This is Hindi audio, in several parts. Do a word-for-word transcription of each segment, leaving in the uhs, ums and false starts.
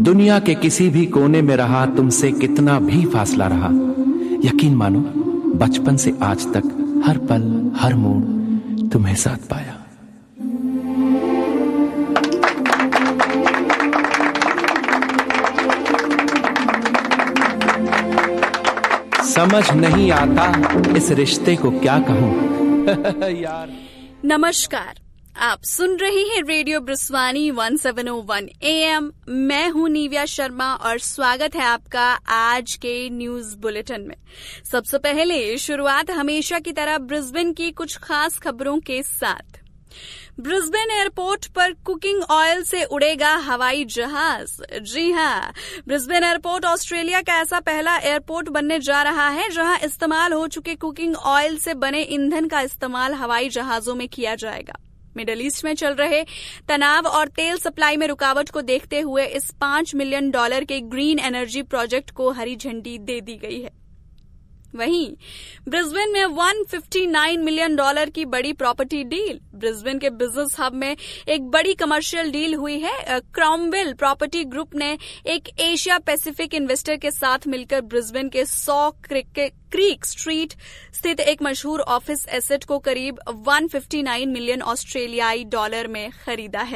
दुनिया के किसी भी कोने में रहा, तुमसे कितना भी फासला रहा, यकीन मानो बचपन से आज तक हर पल हर मोड़ तुम्हें साथ पाया। समझ नहीं आता इस रिश्ते को क्या कहूं यार। नमस्कार, आप सुन रहे हैं radio ब्रिस्वानी one seven O one A M. मैं हूं निव्या शर्मा और स्वागत है आपका आज के न्यूज बुलेटिन में। सबसे पहले शुरुआत हमेशा की तरह ब्रिस्बेन की कुछ खास खबरों के साथ। ब्रिस्बेन एयरपोर्ट पर कुकिंग ऑयल से उड़ेगा हवाई जहाज। जी हाँ, ब्रिस्बेन एयरपोर्ट ऑस्ट्रेलिया का ऐसा पहला एयरपोर्ट बनने जा रहा है जहां इस्तेमाल हो चुके कुकिंग ऑयल से बने ईंधन का इस्तेमाल हवाई जहाजों में किया जाएगा। मिडल ईस्ट में चल रहे तनाव और तेल सप्लाई में रुकावट को देखते हुए इस पांच मिलियन डॉलर के ग्रीन एनर्जी प्रोजेक्ट को हरी झंडी दे दी गई है। वहीं ब्रिस्बेन में एक सौ उनसठ मिलियन डॉलर की बड़ी प्रॉपर्टी डील। ब्रिस्बेन के बिजनेस हब में एक बड़ी कमर्शियल डील हुई है। क्रॉमवेल प्रॉपर्टी ग्रुप ने एक एशिया पैसिफिक इन्वेस्टर के साथ मिलकर ब्रिस्बेन के सौ क्रीक स्ट्रीट स्थित एक मशहूर ऑफिस एसेट को करीब एक सौ उनसठ मिलियन ऑस्ट्रेलियाई डॉलर में खरीदा है।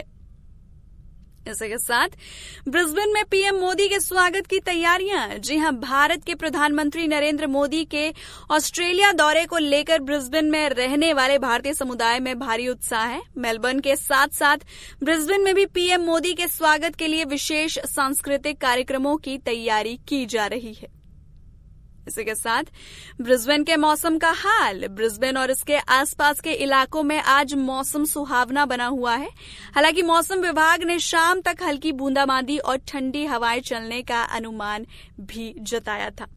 इसी के साथ ब्रिस्बेन में पीएम मोदी के स्वागत की तैयारियां। जी हां, भारत के प्रधानमंत्री नरेंद्र मोदी के ऑस्ट्रेलिया दौरे को लेकर ब्रिस्बेन में रहने वाले भारतीय समुदाय में भारी उत्साह है। मेलबर्न के साथ साथ ब्रिस्बेन में भी पीएम मोदी के स्वागत के लिए विशेष सांस्कृतिक कार्यक्रमों की तैयारी की जा रही है। इसी के साथ ब्रिस्बेन के मौसम का हाल। ब्रिस्बेन और इसके आसपास के इलाकों में आज मौसम सुहावना बना हुआ है। हालांकि मौसम विभाग ने शाम तक हल्की बूंदाबांदी और ठंडी हवाएं चलने का अनुमान भी जताया था।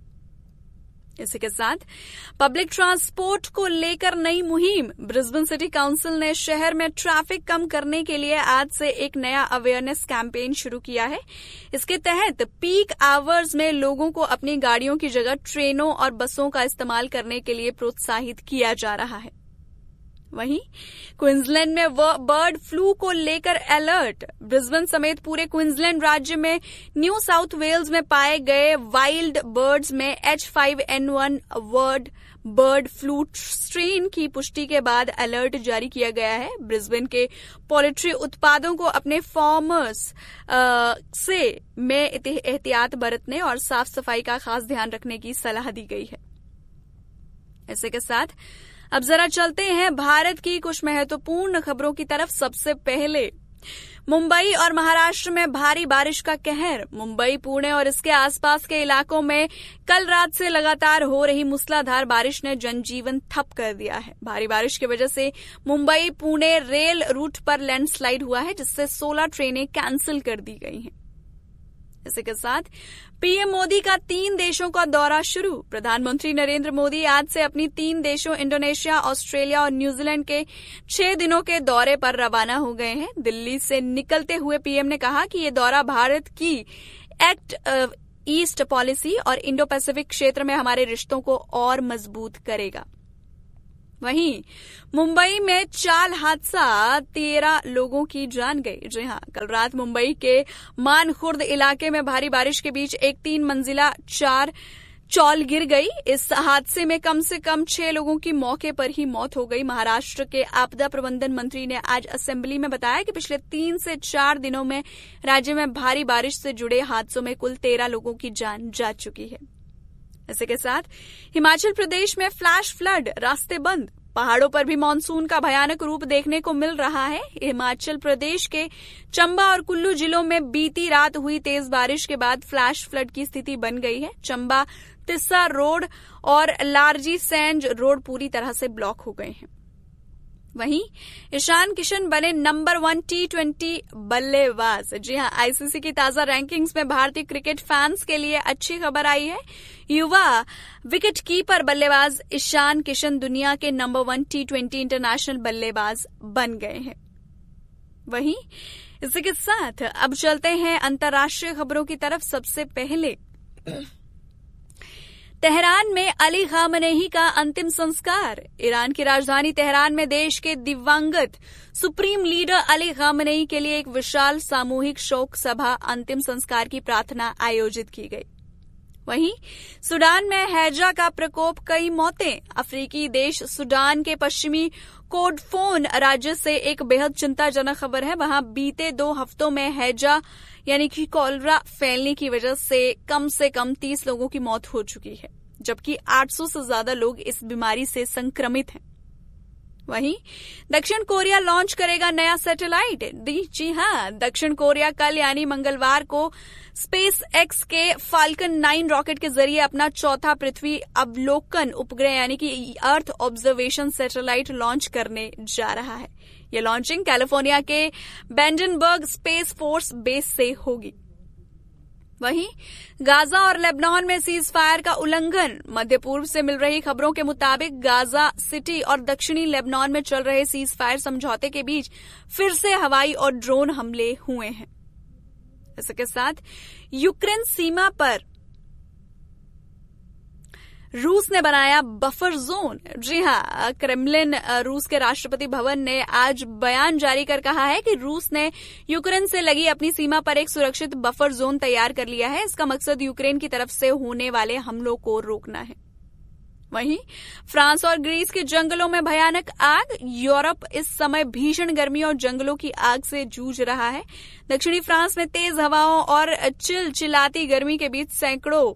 इसी के साथ पब्लिक ट्रांसपोर्ट को लेकर नई मुहिम। ब्रिस्बेन सिटी काउंसिल ने शहर में ट्रैफिक कम करने के लिए आज से एक नया अवेयरनेस कैंपेन शुरू किया है। इसके तहत पीक आवर्स में लोगों को अपनी गाड़ियों की जगह ट्रेनों और बसों का इस्तेमाल करने के लिए प्रोत्साहित किया जा रहा है। वहीं क्वींसलैंड में बर्ड फ्लू को लेकर अलर्ट। ब्रिस्बेन समेत पूरे क्वींसलैंड राज्य में न्यू साउथ वेल्स में पाए गए वाइल्ड बर्ड्स में H five N one word bird flu strain की पुष्टि के बाद अलर्ट जारी किया गया है। ब्रिस्बेन के पोल्ट्री उत्पादों को अपने फार्मर्स से में एहतियात बरतने और साफ सफाई का खास ध्यान रखने की सलाह दी गई है। इसी के साथ अब जरा चलते हैं भारत की कुछ महत्वपूर्ण खबरों की तरफ। सबसे पहले मुंबई और महाराष्ट्र में भारी बारिश का कहर। मुंबई, पुणे और इसके आसपास के इलाकों में कल रात से लगातार हो रही मूसलाधार बारिश ने जनजीवन ठप कर दिया है। भारी बारिश की वजह से मुंबई पुणे रेल रूट पर लैंडस्लाइड हुआ है, जिससे सोलह ट्रेनें कैंसिल कर दी गई हैं। इसी के साथ पीएम मोदी का तीन देशों का दौरा शुरू। प्रधानमंत्री नरेंद्र मोदी आज से अपनी तीन देशों इंडोनेशिया, ऑस्ट्रेलिया और न्यूजीलैंड के छह दिनों के दौरे पर रवाना हो गए हैं। दिल्ली से निकलते हुए पीएम ने कहा कि ये दौरा भारत की एक्ट ईस्ट पॉलिसी और इंडो पैसिफिक क्षेत्र में हमारे रिश्तों को और मजबूत करेगा। वहीं मुंबई में चाल हादसा, तेरह लोगों की जान गई। जी हां, कल रात मुंबई के मानखुर्द इलाके में भारी बारिश के बीच एक तीन मंजिला चार चौल गिर गई। इस हादसे में कम से कम छह लोगों की मौके पर ही मौत हो गई। महाराष्ट्र के आपदा प्रबंधन मंत्री ने आज असेंबली में बताया कि पिछले तीन से चार दिनों में राज्य में भारी बारिश से जुड़े हादसों में कुल तेरह लोगों की जान जा चुकी है। इसी के साथ हिमाचल प्रदेश में फ्लैश फ्लड, रास्ते बंद। पहाड़ों पर भी मानसून का भयानक रूप देखने को मिल रहा है। हिमाचल प्रदेश के चंबा और कुल्लू जिलों में बीती रात हुई तेज बारिश के बाद फ्लैश फ्लड की स्थिति बन गई है। चंबा तिस्सा रोड और लारजी सैंज रोड पूरी तरह से ब्लॉक हो गए हैं। वहीं ईशान किशन बने नंबर वन टी ट्वेंटी बल्लेबाज। जी हां, आईसीसी की ताजा रैंकिंग्स में भारतीय क्रिकेट फैंस के लिए अच्छी खबर आई है। युवा विकेट कीपर बल्लेबाज ईशान किशन दुनिया के number one T twenty international बल्लेबाज बन गए हैं। वहीं इसी के साथ अब चलते हैं अंतर्राष्ट्रीय खबरों की तरफ। सबसे पहले तेहरान में अली खामनेही का अंतिम संस्कार। ईरान की राजधानी तेहरान में देश के दिवंगत सुप्रीम लीडर अली खामनेही के लिए एक विशाल सामूहिक शोक सभा अंतिम संस्कार की प्रार्थना आयोजित की गई। वहीं सूडान में हैजा का प्रकोप, कई मौतें। अफ्रीकी देश सूडान के पश्चिमी कोर्डफोन राज्य से एक बेहद चिंताजनक खबर है। वहां बीते दो हफ्तों में हैजा यानी कि कॉलरा फैलने की वजह से कम से कम तीस लोगों की मौत हो चुकी है, जबकि आठ सौ से ज्यादा लोग इस बीमारी से संक्रमित हैं। वहीं दक्षिण कोरिया लॉन्च करेगा नया सैटेलाइट। जी हां, दक्षिण कोरिया कल यानी मंगलवार को स्पेस एक्स के फाल्कन नाइन रॉकेट के जरिए अपना चौथा पृथ्वी अवलोकन उपग्रह यानी कि अर्थ ऑब्जर्वेशन सैटेलाइट लॉन्च करने जा रहा है। यह लॉन्चिंग कैलिफोर्निया के बेंडनबर्ग स्पेस फोर्स बेस से होगी। वहीं गाजा और लेबनान में सीज फायर का उल्लंघन। मध्य पूर्व से मिल रही खबरों के मुताबिक गाजा सिटी और दक्षिणी लेबनान में चल रहे सीज फायर समझौते के बीच फिर से हवाई और ड्रोन हमले हुए हैं। इसके साथ यूक्रेन सीमा पर रूस ने बनाया बफर जोन। जी हां, क्रेमलिन रूस के राष्ट्रपति भवन ने आज बयान जारी कर कहा है कि रूस ने यूक्रेन से लगी अपनी सीमा पर एक सुरक्षित बफर जोन तैयार कर लिया है। इसका मकसद यूक्रेन की तरफ से होने वाले हमलों को रोकना है। वहीं फ्रांस और ग्रीस के जंगलों में भयानक आग। यूरोप इस समय भीषण गर्मी और जंगलों की आग से जूझ रहा है। दक्षिणी फ्रांस में तेज हवाओं और चिलचिलाती गर्मी के बीच सैकड़ों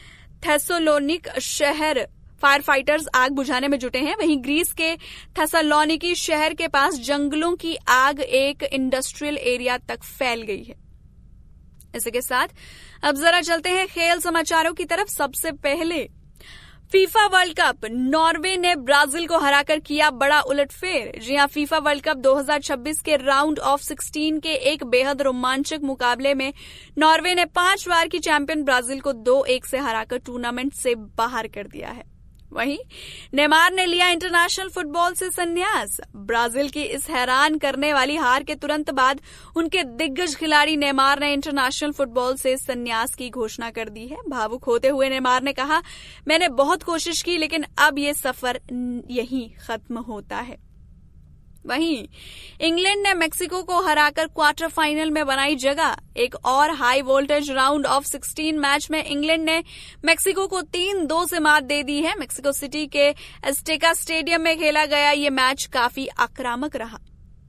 थेसलोनिक शहर फायर फाइटर्स आग बुझाने में जुटे हैं। वहीं ग्रीस के थेसलोनिकी शहर के पास जंगलों की आग एक इंडस्ट्रियल एरिया तक फैल गई है। इसी के साथ अब जरा चलते हैं खेल समाचारों की तरफ। सबसे पहले फीफा वर्ल्ड कप, नॉर्वे ने ब्राजील को हराकर किया बड़ा उलटफेर। जी हां, फीफा वर्ल्ड कप दो हज़ार छब्बीस के राउंड ऑफ सिक्सटीन के एक बेहद रोमांचक मुकाबले में नॉर्वे ने पांच बार की चैंपियन ब्राजील को दो एक से हराकर टूर्नामेंट से बाहर कर दिया है। वहीं नेमार ने लिया इंटरनेशनल फुटबॉल से संन्यास। ब्राजील की इस हैरान करने वाली हार के तुरंत बाद उनके दिग्गज खिलाड़ी नेमार ने इंटरनेशनल फुटबॉल से संन्यास की घोषणा कर दी है। भावुक होते हुए नेमार ने कहा, मैंने बहुत कोशिश की लेकिन अब ये सफर यहीं खत्म होता है। वहीं इंग्लैंड ने मेक्सिको को हराकर क्वार्टर फाइनल में बनाई जगह। एक और high voltage round of sixteen match में इंग्लैंड ने मेक्सिको को तीन दो से मात दे दी है। मेक्सिको सिटी के एस्टेका स्टेडियम में खेला गया ये मैच काफी आक्रामक रहा।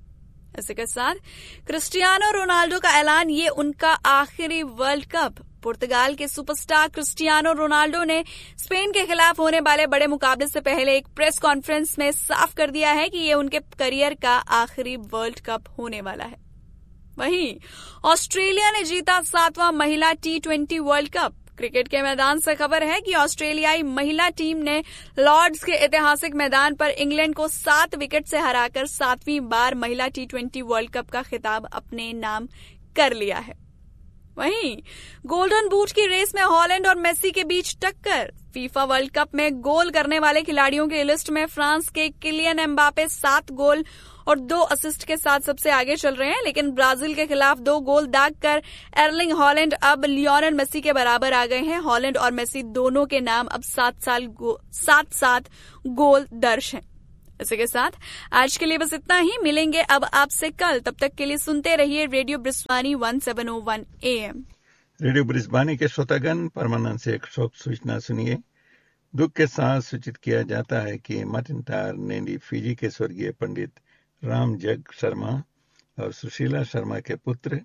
इसी के साथ क्रिस्टियानो रोनाल्डो का ऐलान, ये उनका आखिरी वर्ल्ड कप। पुर्तगाल के सुपरस्टार क्रिस्टियानो रोनाल्डो ने स्पेन के खिलाफ होने वाले बड़े मुकाबले से पहले एक प्रेस कॉन्फ्रेंस में साफ कर दिया है कि ये उनके करियर का आखिरी वर्ल्ड कप होने वाला है। वहीं ऑस्ट्रेलिया ने जीता सातवां महिला T twenty world cup. Cricket के मैदान से खबर है कि ऑस्ट्रेलियाई महिला टीम ने लॉर्ड्स के ऐतिहासिक मैदान पर इंग्लैंड को सात विकेट से हराकर सातवीं बार महिला टी ट्वेंटी वर्ल्ड कप का खिताब अपने नाम कर लिया है। वहीं गोल्डन बूट की रेस में हॉलैंड और मेसी के बीच टक्कर। फीफा वर्ल्ड कप में गोल करने वाले खिलाड़ियों की लिस्ट में फ्रांस के किलियन एम्बापे सात गोल और दो असिस्ट के साथ सबसे आगे चल रहे हैं, लेकिन ब्राजील के खिलाफ दो गोल दागकर एर्लिंग हॉलैंड अब लियोनेल मेसी के बराबर आ गए हैं। हॉलैंड और मेसी दोनों के नाम अब सात साल सात सात गोल दर्ज हैं। इसी के साथ आज के लिए बस इतना ही। मिलेंगे अब आपसे कल, तब तक के लिए सुनते रहिए रेडियो ब्रिस्बानी सत्रह सौ एक एएम। रेडियो ब्रिस्बानी के श्रोतागण, परमानंद से एक शोक सूचना सुनिए। दुख के साथ सूचित किया जाता है कि मटिनटार नेंडी फिजी के स्वर्गीय पंडित राम जग शर्मा और सुशीला शर्मा के पुत्र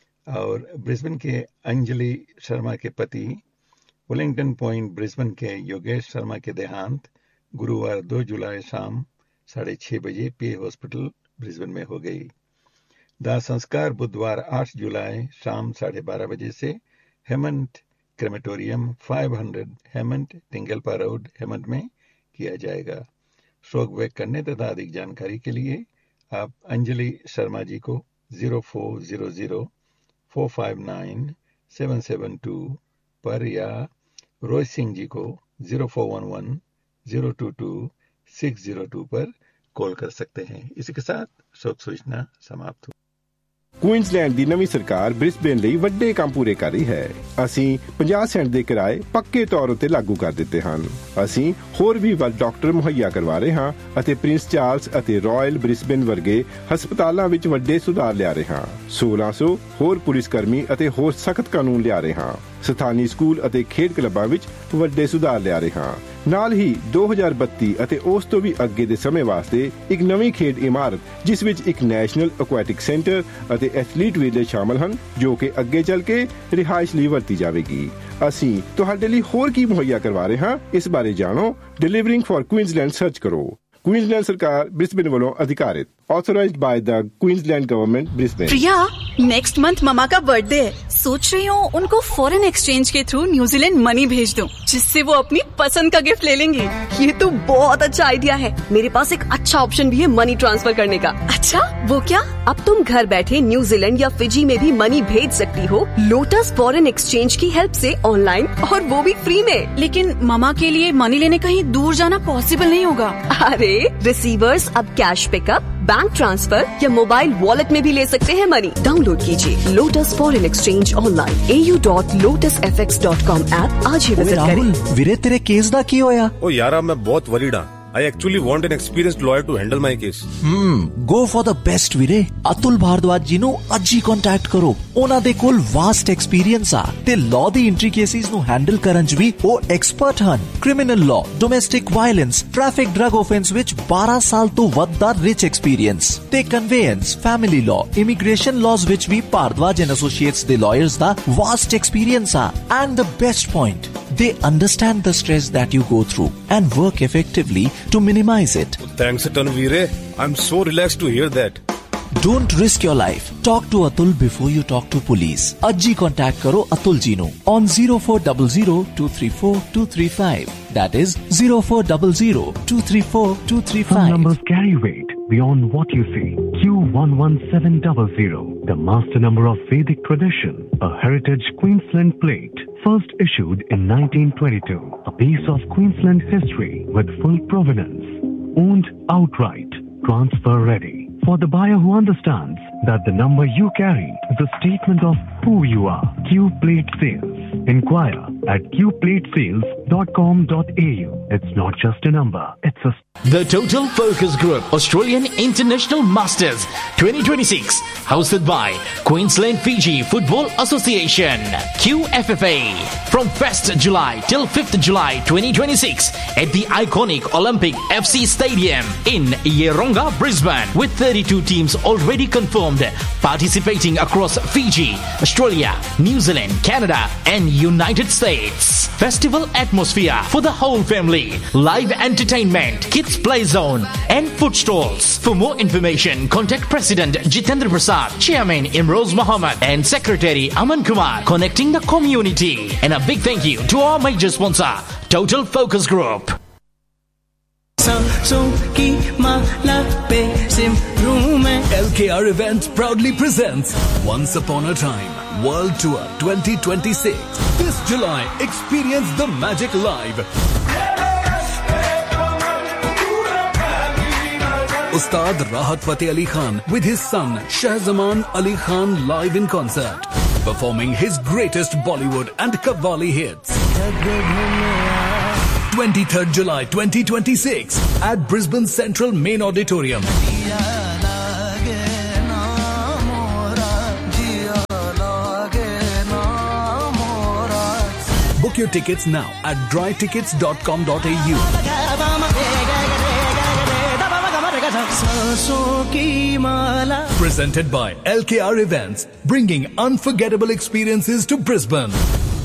और ब्रिस्बेन के अंजलि शर्मा के पति वेलिंगटन पॉइंट ब्रिस्बेन के योगेश शर्मा के देहांत गुरुवार दो जुलाई शाम साढ़े छह बजे पी हॉस्पिटल ब्रिस्बेन में हो गई। दाह संस्कार बुधवार आठ जुलाई शाम साढ़े बारह बजे से हेमंत क्रेमेटोरियम पाँच सौ हेमंत टिंगलपा रोड हेमंत में किया जाएगा। शोक व्यक्त करने तथा अधिक जानकारी के लिए आप अंजलि शर्मा जी को zero four zero zero four five nine seven seven to पर या रोहित सिंह जी को zero four one one zero to to six zero to पर कॉल कर सकते हैं। इसी के साथ शोक सूचना समाप्त हुई। ਕੁਈਨਜ਼ਲੈਂਡ ਦੀ ਨਵੀਂ ਸਰਕਾਰ ਬ੍ਰਿਸਬੇਨ ਲਈ ਵੱਡੇ ਕੰਮ ਪੂਰੇ ਕਰ ਰਹੀ ਹੈ। ਅਸੀਂ ਪੰਜਾਹ ਸੈਂਟ ਦੇ ਕਿਰਾਏ ਪੱਕੇ ਤੌਰ ਉੱਤੇ ਲਾਗੂ ਕਰ ਦਿੱਤੇ ਹਨ। ਅਸੀਂ ਹੋਰ ਵੀ ਵੱਧ ਡਾਕਟਰ ਮੁਹੱਈਆ ਕਰਵਾ ਰਹੇ ਹਾਂ ਅਤੇ ਪ੍ਰਿੰਸ ਚਾਰਲਸ ਅਤੇ ਰਾਇਲ ਬ੍ਰਿਸਬੇਨ ਵਰਗੇ ਹਸਪਤਾਲਾਂ ਵਿੱਚ ਵੱਡੇ ਸੁਧਾਰ ਲਿਆ ਰਹੇ ਹਾਂ। ਸੋਲਾਂ ਸੌ ਹੋਰ ਪੁਲਿਸ ਕਰਮੀ ਅਤੇ ਹੋਰ ਸਖਤ ਕਾਨੂੰਨ ਲਿਆ ਰਹੇ ਹਾਂ। ਸਥਾਨੀ ਸਕੂਲ ਅਤੇ ਖੇਡ ਕਲੱਬਾਂ ਵਿੱਚ ਵੱਡੇ ਸੁਧਾਰ ਲਿਆ ਰਹੇ ਹਾਂ। ਨਾਲ ਹੀ ਦੋ ਹਜ਼ਾਰ ਬੱਤੀ ਅਤੇ ਉਸ ਤੋਂ ਵੀ ਅੱਗੇ ਦੇ ਸਮੇਂ ਵਾਸਤੇ ਇੱਕ ਨਵੀਂ ਖੇਡ ਇਮਾਰਤ ਜਿਸ ਵਿੱਚ ਇੱਕ ਨੈਸ਼ਨਲ ਐਕੁਐਟਿਕ ਸੈਂਟਰ ਅਤੇ ਐਥਲੀਟ ਵਿਲੇਜ ਸ਼ਾਮਲ ਹਨ ਜੋ ਕਿ ਅੱਗੇ ਚੱਲ ਕੇ ਰਿਹਾਇਸ਼ ਲਈ ਵਰਤੀ ਜਾਵੇਗੀ। ਅਸੀਂ ਤੁਹਾਡੇ ਲਈ ਹੋਰ ਕੀ ਮੁਹੱਈਆ ਕਰਵਾ ਰਹੇ ਹਾਂ ਇਸ ਬਾਰੇ ਜਾਣੋ। ਡਿਲੀਵਰਿੰਗ ਫॉर ਕੁਈਨਜ਼ਲੈਂਡ ਸਰਚ ਕਰੋ। ਕੁਈਨਜ਼ਲੈਂਡ ਸਰਕਾਰ ब्रिस्बेन ਵੱਲੋਂ ਅਧਿਕਾਰਿਤ authorised by the Queensland government Brisbane. Priya, next month mama का बर्थडे है। सोच रही हूँ उनको फॉरेन एक्सचेंज के थ्रू न्यूजीलैंड मनी भेज दूँ जिससे वो अपनी पसंद का गिफ्ट ले लेंगी। ये तो बहुत अच्छा आइडिया है। मेरे पास एक अच्छा ऑप्शन भी है मनी ट्रांसफर करने का। अच्छा, वो क्या? अब तुम घर बैठे न्यूजीलैंड या फिजी में भी मनी भेज सकती हो लोटस फॉरेन एक्सचेंज की हेल्प से ऑनलाइन, और वो भी फ्री में। लेकिन ममा के लिए मनी लेने कहीं दूर जाना पॉसिबल नहीं होगा। अरे रिसीवर्स अब कैश पिकअप, बैंक ट्रांसफर या मोबाइल वॉलेट में भी ले सकते हैं मनी। डाउनलोड कीजिए लोटस फॉरेन एक्सचेंज ऑनलाइन ए U dot lotus F x dot com app आज ही विजिट करें। वीरे तेरे केस दा की होया? ओ यारा मैं बहुत वरीड हां। I actually want an experienced lawyer to handle my case. Hmm, go for the best ਵੀਰੇ। ਅਤੁਲ ਭਾਰਦਵਾਜ ਜੀ ਨੂੰ ਅੱਜ ਹੀ ਕੰਟੈਕਟ ਕਰੋ। ਉਹਨਾਂ ਦੇ ਕੋਲ ਵਾਸਟ ਐਕਸਪੀਰੀਅੰਸ ਆ ਤੇ ਲਾਅ ਦੀ ਐਂਟਰੀ ਕੇਸਿਸ ਨੂੰ ਹੈਂਡਲ ਕਰਨ 'ਚ ਵੀ ਉਹ ਐਕਸਪਰਟ ਹਨ। Criminal law, domestic violence, traffic drug offence ਵਿੱਚ ਬਾਰਾਂ ਸਾਲ ਤੋਂ ਵੱਧ ਦਾ ਰਿਚ ਐਕਸਪੀਰੀਅੰਸ ਤੇ ਕਨਵੇਅੰਸ, ਫੈਮਿਲੀ ਲਾਅ, ਇਮੀਗ੍ਰੇਸ਼ਨ ਲਾਜ਼ ਵਿੱਚ ਵੀ ਭਾਰਦਵਾਜ ਐਂਡ ਐਸੋਸੀਏਟਸ ਦੇ ਲਾਇਰਸ ਦਾ ਵਾਸਟ ਐਕਸਪੀਰੀਅੰਸ ਆ। And the best point, they understand the stress that you go through and work effectively to minimize it. Thanks a ton, Veere. I'm so relaxed to hear that. Don't risk your life. Talk to Atul before you talk to police. Ajji contact karo Atul ji nu on zero four zero zero two three four two three five. That is zero four zero zero two three four two three five. Some numbers carry weight beyond what you see. Q one one seven zero zero, the master number of Vedic tradition, a heritage Queensland plate. First issued in nineteen twenty-two, a piece of Queensland history with full provenance, owned outright, transfer ready. For the buyer who understands that the number you carry is a statement of who you are. Q Plate Sales. Inquire at q plate sales dot com dot a u. It's not just a number, it's a... The Total Focus Group Australian International Masters twenty twenty-six, hosted by Queensland Fiji Football Association, Q F F A, from first July till fifth July twenty twenty-six at the iconic Olympic F C Stadium in Yeronga, Brisbane, with thirty-two teams already confirmed participating across Fiji, Australia, New Zealand, Canada and United States. Festival atmosphere for the whole family, live entertainment, kids play zone and food stalls. For more information, contact President Jitendra Prasad, Chairman Imroz Mohammed and Secretary Aman Kumar, connecting the community. And a big thank you to our major sponsor, Total Focus Group. L K R Events proudly presents Once Upon a Time World Tour twenty twenty-six. This July, experience the magic live. Ustad Rahat Fateh Ali Khan with his son Shahzaman Ali Khan live in concert, performing his greatest Bollywood and Qawwali hits. twenty-third July twenty twenty-six at Brisbane Central Main Auditorium. Book your tickets now at dry tickets dot com dot a u. Presented by L K R Events, bringing unforgettable experiences to Brisbane.